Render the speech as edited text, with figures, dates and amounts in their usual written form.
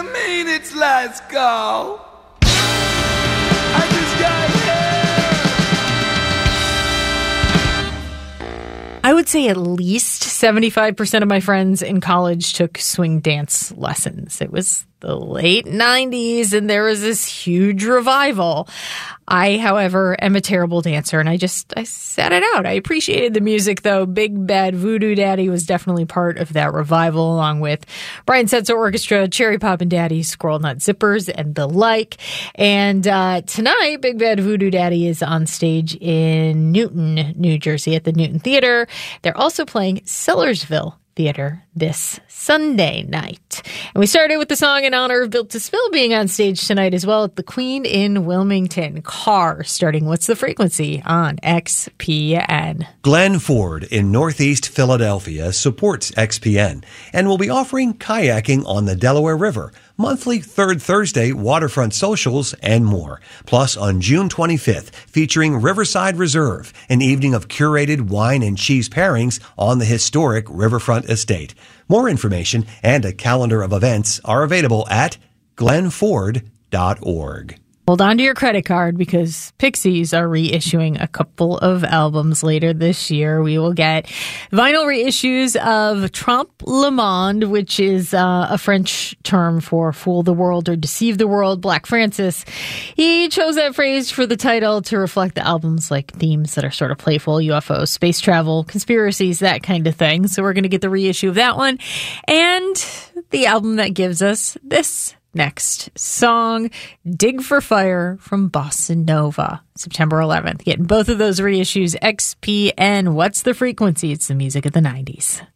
you mean it's last call? I just got here. I would say at least 75% of my friends in college took swing dance lessons. It was the late 90s and there was this huge revival. I, however, am a terrible dancer and I sat it out. I appreciated the music though. Big Bad Voodoo Daddy was definitely part of that revival along with Brian Setzer Orchestra, Cherry Poppin' Daddy, Squirrel Nut Zippers, and the like. And tonight, Big Bad Voodoo Daddy is on stage in Newton, New Jersey at the Newton Theater. They're also playing Sellersville Theater this Sunday night. And we started with the song in honor of Built to Spill being on stage tonight as well at the Queen in Wilmington. Carr starting What's the Frequency on XPN. Glenn Ford in Northeast Philadelphia supports XPN and will be offering kayaking on the Delaware River, monthly third Thursday waterfront socials, and more. Plus, on June 25th, featuring Riverside Reserve, an evening of curated wine and cheese pairings on the historic Riverfront Estate. More information and a calendar of events are available at glenford.org. Hold on to your credit card because Pixies are reissuing a couple of albums later this year. We will get vinyl reissues of Trompe le Monde, which is a French term for fool the world or deceive the world. Black Francis, he chose that phrase for the title to reflect the album's like themes that are sort of playful, UFOs, space travel, conspiracies, that kind of thing. So we're going to get the reissue of that one and the album that gives us this next song, Dig for Fire from Bossa Nova, September 11th. Getting both of those reissues, XPN. What's the Frequency? It's the music of the 90s.